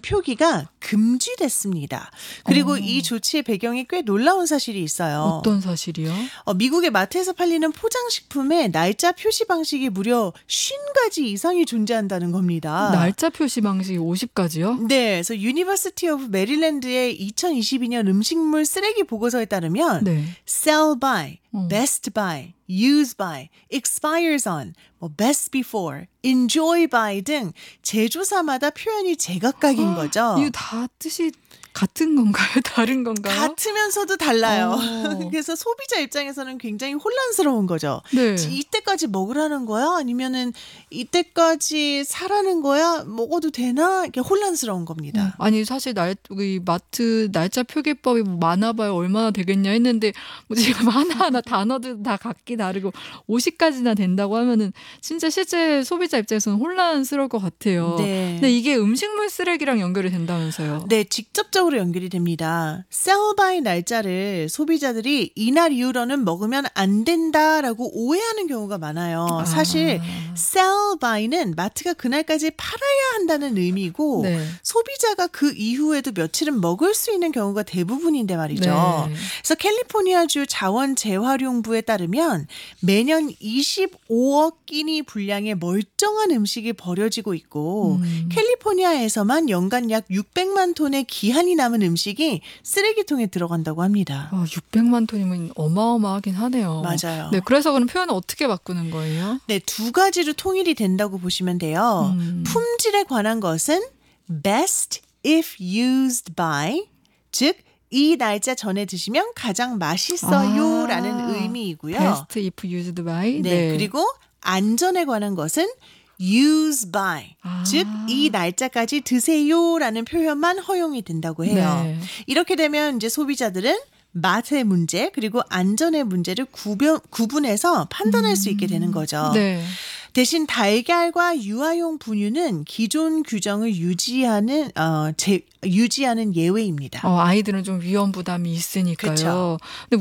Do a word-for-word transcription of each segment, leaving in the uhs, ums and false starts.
표기가 금지됐습니다. 그리고 어. 이 조치의 배경이 꽤 놀라운 사실이 있어요. 어떤 사실이요? 어, 미국의 마트에서 팔리는 포장식품에 날짜 표시 방식이 무려 오십 가지 이상이 존재한다는 겁니다. 날짜 표시 방식이 오십 가지요? 네, 그래서 유니버시티 오브 메릴랜드의 이천이십이 년 음식물 쓰레기 보고서에 따르면 네. sell by, 어. best by, use by, expires on, 뭐 best before, enjoy by 등 제조사마다 표현이 제각각인 거죠. 이거 다 뜻이 같은 건가요? 다른 건가요? 같으면서도 달라요. 어. 그래서 소비자 입장에서는 굉장히 혼란스러운 거죠. 네. 이때까지 먹으라는 거야? 아니면은 이때까지 사라는 거야? 먹어도 되나? 이렇게 혼란스러운 겁니다. 아니 사실 날, 이 마트 날짜 표기법이 뭐 많아봐야 얼마나 되겠냐 했는데 뭐 지금 하나하나 단어들 다 각기 다르고 오십 가지나 된다고 하면은 진짜 실제 소비자 입장에서는 혼란스러울 것 같아요. 네. 근데 이게 음식물 쓰레기랑 연결이 된다면서요? 네, 직접적으로 연결이 됩니다. sell by 날짜를 소비자들이 이날 이후로는 먹으면 안 된다라고 오해하는 경우가 많아요. 아. 사실 sell by는 마트가 그날까지 팔아야 한다는 의미고 네. 소비자가 그 이후에도 며칠은 먹을 수 있는 경우가 대부분인데 말이죠. 네. 그래서 캘리포니아주 자원재활용부에 따르면 매년 이십오억 끼니 분량의 멀쩡한 음식이 버려지고 있고 음. 캘리포니아에서만 연간 약 육백만 톤의 기한이 남은 음식이 쓰레기통에 들어간다고 합니다. 아, 육백만 톤이면 어마어마하긴 하네요. 맞아요. 네, 그래서 그럼 표현을 어떻게 바꾸는 거예요? 네, 두 가지로 통일이 된다고 보시면 돼요. 음. 품질에 관한 것은 best if used by, 즉 이 날짜 전에 드시면 가장 맛있어요라는 아, 의미이고요. Best if used by. 네, 그리고 안전에 관한 것은 use by, 아. 즉 이 날짜까지 드세요라는 표현만 허용이 된다고 해요. 네. 이렇게 되면 이제 소비자들은 맛의 문제 그리고 안전의 문제를 구분, 구분해서 판단할 수 있게 되는 거죠. 네. 대신 달걀과 유아용 분유는 기존 규정을 유지하는 어, 제, 유지하는 예외입니다. 어, 아이들은 좀 위험 부담이 있으니까요. 그쵸. 근데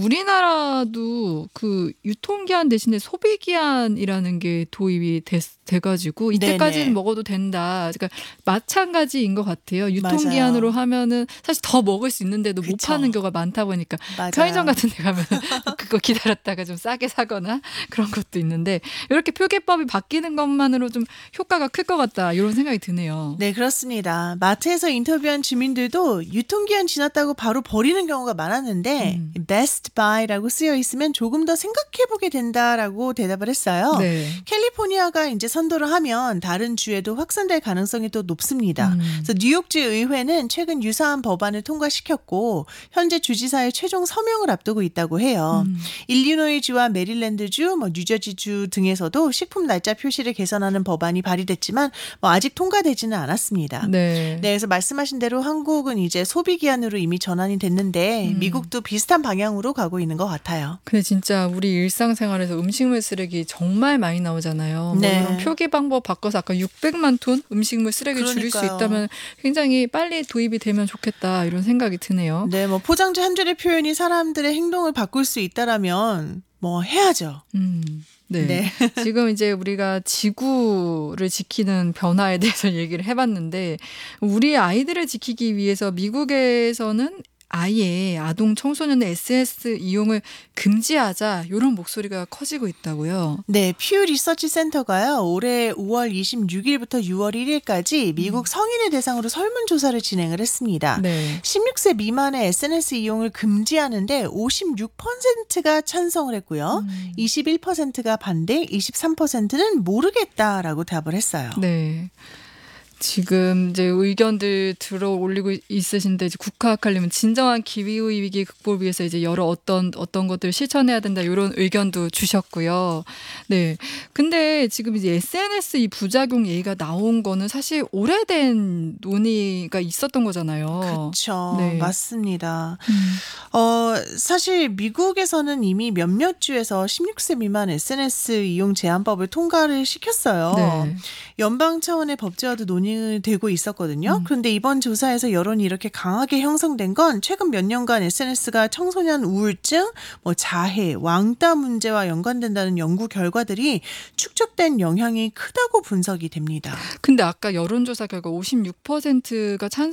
우리나라도 그 유통기한 대신에 소비기한이라는 게 도입이 됐, 돼가지고 이때까지는 네네. 먹어도 된다. 그러니까 마찬가지인 것 같아요. 유통기한으로 맞아요. 하면은 사실 더 먹을 수 있는데도 못 그쵸. 파는 경우가 많다 보니까 맞아요. 편의점 같은 데 가면 그거 기다렸다가 좀 싸게 사거나 그런 것도 있는데 이렇게 표기법이 바뀌는 것만으로 좀 효과가 클 것 같다 이런 생각이 드네요. 네, 그렇습니다. 마트에서 인터뷰한 주민들도 유통기한 지났다고 바로 버리는 경우가 많았는데 음. best buy라고 쓰여 있으면 조금 더 생각해보게 된다라고 대답을 했어요. 네. 캘리포니아가 이제 선도를 하면 다른 주에도 확산될 가능성이 또 높습니다. 음. 그래서 뉴욕주 의회는 최근 유사한 법안을 통과시켰고 현재 주지사의 최종 서명을 앞두고 있다고 해요. 음. 일리노이주와 메릴랜드주, 뭐 뉴저지주 등에서도 식품 날짜 표시를 개선하는 법안이 발의됐지만 뭐 아직 통과되지는 않았습니다. 네. 네, 그래서 말씀하신 대로 한국은 이제 소비 기한으로 이미 전환이 됐는데 음. 미국도 비슷한 방향으로 가고 있는 것 같아요. 근데 진짜 우리 일상생활에서 음식물 쓰레기 정말 많이 나오잖아요. 네. 뭐 이런 표기 방법 바꿔서 아까 육백만 톤 음식물 쓰레기 줄일 수 그러니까요. 있다면 굉장히 빨리 도입이 되면 좋겠다 이런 생각이 드네요. 네, 뭐 포장지 한 줄의 표현이 사람들의 행동을 바꿀 수 있다라면 뭐 해야죠. 음. 네. 네. 지금 이제 우리가 지구를 지키는 변화에 대해서 얘기를 해봤는데 우리 아이들을 지키기 위해서 미국에서는 아예 아동 청소년의 에스엔에스 이용을 금지하자 이런 목소리가 커지고 있다고요. 네, 퓨 리서치 센터가요. 올해 오월 이십육일부터 유월 일일까지 미국 성인을 대상으로 설문조사를 진행을 했습니다. 네. 십육 세 미만의 에스엔에스 이용을 금지하는데 오십육 퍼센트가 찬성을 했고요. 음. 이십일 퍼센트가 반대, 이십삼 퍼센트는 모르겠다라고 답을 했어요. 네. 지금 이제 의견들 들어 올리고 있으신데 이제 국가학칼님은 진정한 기후 위기 극복을 위해서 이제 여러 어떤 어떤 것들을 실천해야 된다 이런 의견도 주셨고요. 네. 근데 지금 이제 에스엔에스 이 부작용 얘기가 나온 거는 사실 오래된 논의가 있었던 거잖아요. 그렇죠. 네. 맞습니다. 음. 어, 사실 미국에서는 이미 몇몇 주에서 십육 세 미만 에스엔에스 이용 제한법을 통과를 시켰어요. 네. 연방 차원의 법제화도 논의되고 있었거든요. 음. 그런데 이번 조사에서 여론이 이렇게 강하게 형성된 건 최근 몇 년간 에스엔에스가 청소년 우울증, 뭐 자해, 왕따 문제와 연관된다는 연구 결과들이 축적된 영향이 크다고 분석이 됩니다. 근데 아까 여론조사 결과 오십육 퍼센트가 찬